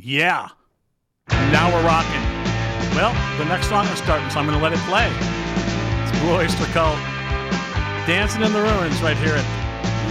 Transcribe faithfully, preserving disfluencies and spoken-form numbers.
Yeah. Now we're rocking. Well, the next song is starting, so I'm going to let it play. It's Blue Oyster Cult. Dancing in the Ruins right here at